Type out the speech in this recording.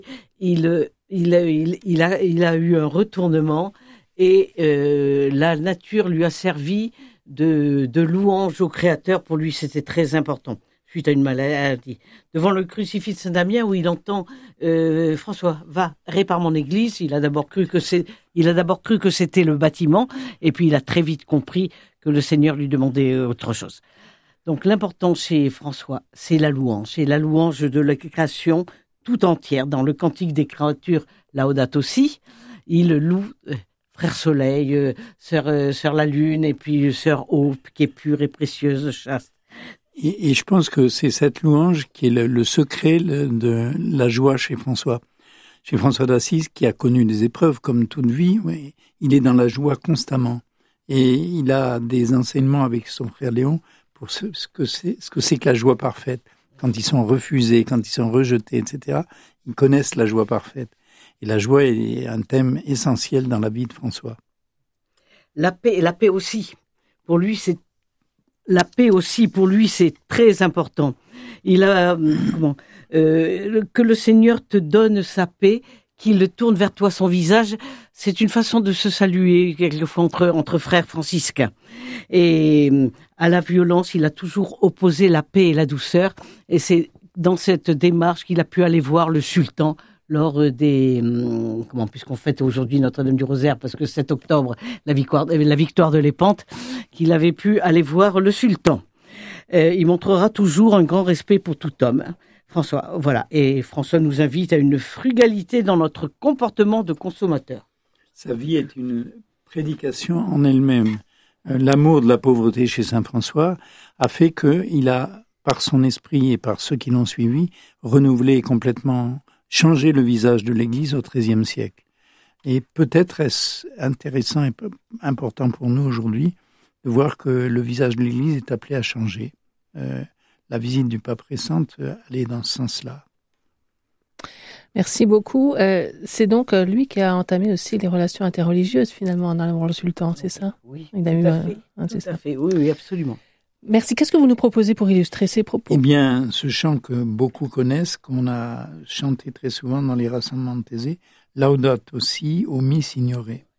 il a eu un retournement et la nature lui a servi de louange au Créateur. Pour lui, c'était très important, suite à une maladie. Devant le crucifix de Saint-Damien, où il entend François, va, répare mon église. Il a d'abord cru que c'était le bâtiment, et puis il a très vite compris que le Seigneur lui demandait autre chose. Donc l'important chez François, c'est la louange de la création tout entière. Dans le Cantique des créatures, Laudato Si, il loue Frère Soleil, Sœur la Lune, et puis Sœur Aube, qui est pure et précieuse, chaste. Et je pense que c'est cette louange qui est le secret de la joie chez François. Chez François d'Assise, qui a connu des épreuves comme toute vie, oui, il est dans la joie constamment. Et il a des enseignements avec son frère Léon pour ce que c'est que la joie parfaite. Quand ils sont refusés, quand ils sont rejetés, etc., ils connaissent la joie parfaite. Et la joie est un thème essentiel dans la vie de François. La paix aussi. Pour lui, c'est très important. Il a que le Seigneur te donne sa paix, qu'il tourne vers toi son visage. C'est une façon de se saluer quelquefois entre frères franciscains. Et à la violence, il a toujours opposé la paix et la douceur. Et c'est dans cette démarche qu'il a pu aller voir le sultan lors puisqu'on fête aujourd'hui Notre-Dame du Rosaire, parce que 7 octobre, la victoire de Lépante, qu'il avait pu aller voir le sultan. Il montrera toujours un grand respect pour tout homme. François, voilà. Et François nous invite à une frugalité dans notre comportement de consommateur. Sa vie est une prédication en elle-même. L'amour de la pauvreté chez Saint François a fait qu'il a, par son esprit et par ceux qui l'ont suivi, renouvelé et complètement changé le visage de l'Église au XIIIe siècle. Et peut-être est-ce intéressant et important pour nous aujourd'hui de voir que le visage de l'Église est appelé à changer. La visite du pape récente allait dans ce sens-là. Merci beaucoup. C'est donc lui qui a entamé aussi les relations interreligieuses finalement en allant voir le sultan, c'est ça? Oui, il a tout à fait. Oui, absolument. Merci. Qu'est-ce que vous nous proposez pour illustrer ces propos? Eh bien, ce chant que beaucoup connaissent, qu'on a chanté très souvent dans les rassemblements de Thésée, Laudato Si, o mi Signore.